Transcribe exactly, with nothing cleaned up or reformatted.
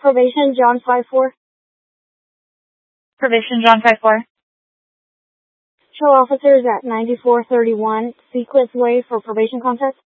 Probation John five four. Probation John five four. Show officers at ninety-four thirty-one Sequence Way for probation contact.